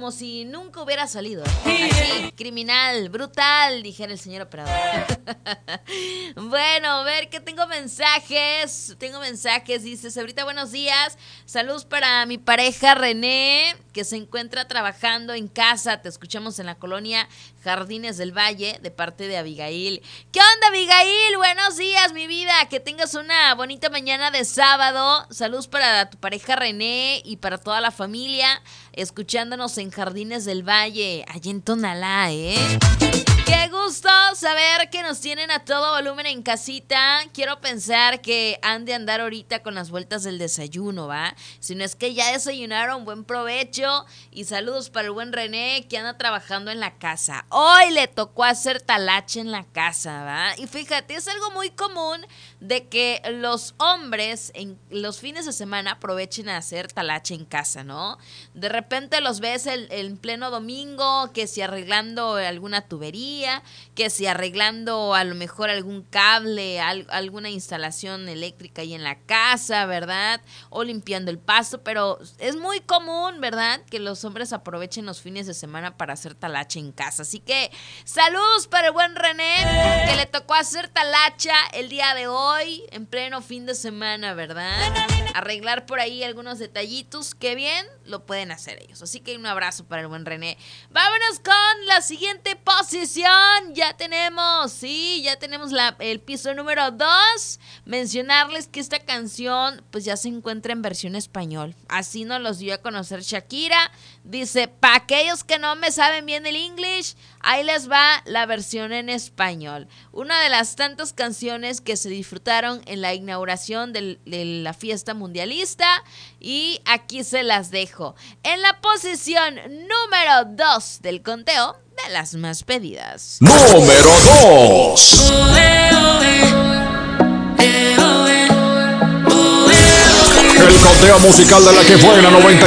como si nunca hubiera salido. Así, criminal, brutal, dijera el señor operador. Bueno, a ver, que tengo mensajes. Dice Sabrita, buenos días. Saludos para mi pareja René, que se encuentra trabajando en casa. Te escuchamos en la colonia Jardines del Valle, de parte de Abigail. ¿Qué onda, Abigail? Buenos días, mi vida. Que tengas una bonita mañana de sábado. Saludos para tu pareja René y para toda la familia, escuchándonos en Jardines del Valle, allá en Tonalá, Qué gusto saber que nos tienen a todo volumen en casita. Quiero pensar que han de andar ahorita con las vueltas del desayuno, ¿va? Si no es que ya desayunaron, buen provecho. Y saludos para el buen René, que anda trabajando en la casa. Hoy le tocó hacer talache en la casa, ¿va? Y fíjate, es algo muy común de que los hombres en los fines de semana aprovechen a hacer talache en casa, ¿no? De repente los ves en pleno domingo, que si arreglando alguna tubería, que si arreglando a lo mejor algún cable, alguna instalación eléctrica ahí en la casa, ¿verdad? O limpiando el pasto, pero es muy común, ¿verdad? Que los hombres aprovechen los fines de semana para hacer talache en casa. Así que saludos para el buen René, que le tocó hacer talacha el día de hoy, en pleno fin de semana, ¿verdad? Arreglar por ahí algunos detallitos, que bien lo pueden hacer ellos. Así que un abrazo para el buen René. Vámonos con la siguiente posición. Ya tenemos el piso número 2. Mencionarles que esta canción pues ya se encuentra en versión español. Así nos los dio a conocer Shakira. Dice, para aquellos que no me saben bien el English, ahí les va la versión en español. Una de las tantas canciones que se disfrutaron en la inauguración de la fiesta mundialista, y aquí se las dejo. En la posición número 2 del conteo de las más pedidas. Número 2. El conteo musical de la que fue en la 90.